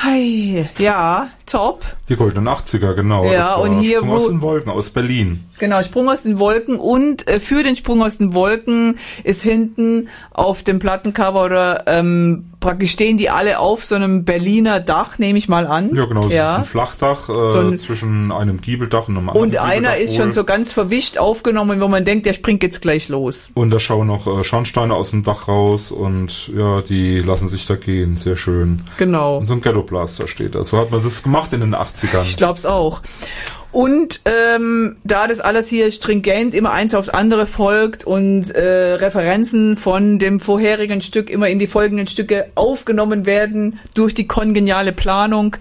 Hi, ja, top. Die goldenen 80er, genau. Ja, das war und hier Sprung aus den Wolken, aus Berlin. Genau, Sprung aus den Wolken, und für den Sprung aus den Wolken ist hinten auf dem Plattencover oder praktisch stehen die alle auf so einem Berliner Dach, nehme ich mal an. Ja, genau, das ist ein Flachdach zwischen einem Giebeldach und einem anderen. Und einer ist schon so ganz verwischt aufgenommen, wo man denkt, der springt jetzt gleich los. Und da schauen noch Schornsteine aus dem Dach raus und ja, die lassen sich da gehen, sehr schön. Genau. Und so ein Ghetto Blaster steht da. So hat man das gemacht in den 80ern. Ich glaub's auch. Und da das alles hier stringent immer eins aufs andere folgt und Referenzen von dem vorherigen Stück immer in die folgenden Stücke aufgenommen werden durch die kongeniale Planung.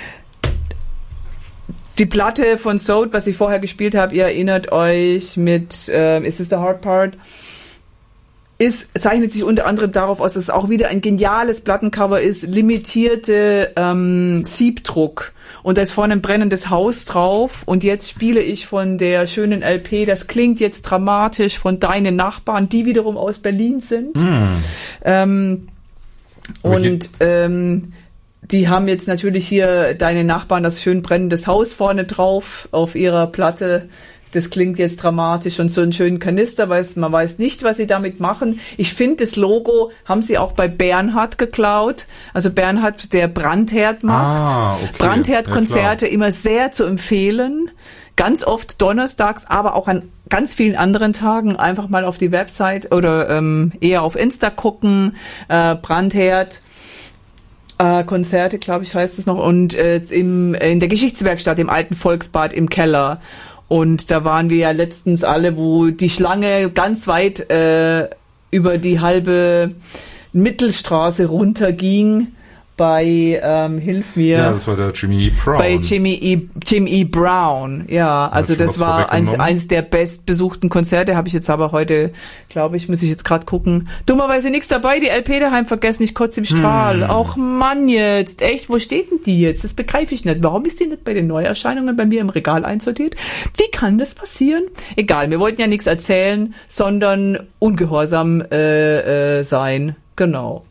Die Platte von Sode, was ich vorher gespielt habe, ihr erinnert euch mit Is This the Hard Part? Zeichnet sich unter anderem darauf aus, dass es auch wieder ein geniales Plattencover ist, limitierte Siebdruck. Und da ist vorne ein brennendes Haus drauf. Und jetzt spiele ich von der schönen LP, das klingt jetzt dramatisch, von Deinen Nachbarn, die wiederum aus Berlin sind. Die haben jetzt natürlich hier Deine Nachbarn, das schön brennendes Haus vorne drauf auf ihrer Platte. Das klingt jetzt dramatisch und so einen schönen Kanister, weil man weiß nicht, was sie damit machen. Ich finde, das Logo haben sie auch bei Bernhard geklaut. Also Bernhard, der Brandherd macht. Okay. Brandherd-Konzerte immer sehr zu empfehlen. Ganz oft donnerstags, aber auch an ganz vielen anderen Tagen einfach mal auf die Website oder eher auf Insta gucken. Brandherd. Konzerte, glaube ich, heißt es noch. Und in der Geschichtswerkstatt im alten Volksbad im Keller. Und da waren wir ja letztens alle, wo die Schlange ganz weit über die halbe Mittelstraße runterging bei, hilf mir. Ja, das war der Jimmy E. Brown. Bei Jim E. Brown, ja. Also das war eins der bestbesuchten Konzerte, habe ich jetzt aber heute, glaube ich, muss ich jetzt gerade gucken. Dummerweise nichts dabei, die LP daheim vergessen, ich kotze im Strahl. Och Mann jetzt, echt, wo steht denn die jetzt? Das begreife ich nicht. Warum ist die nicht bei den Neuerscheinungen bei mir im Regal einsortiert? Wie kann das passieren? Egal, wir wollten ja nichts erzählen, sondern ungehorsam sein. Genau.